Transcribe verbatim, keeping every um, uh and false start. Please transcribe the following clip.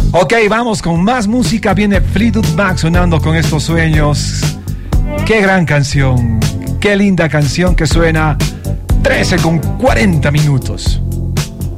Ok, vamos con más música. Viene Fleetwood Mac sonando con Estos Sueños. Qué gran canción, qué linda canción que suena. Trece con cuarenta minutos.